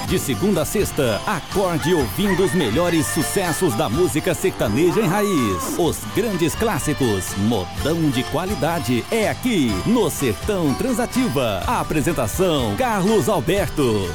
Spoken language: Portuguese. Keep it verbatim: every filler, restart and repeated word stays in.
De segunda a sexta, acorde ouvindo os melhores sucessos da música sertaneja em raiz. Os grandes clássicos, modão de qualidade, é aqui no Sertão Transativa. A apresentação, Carlos Alberto.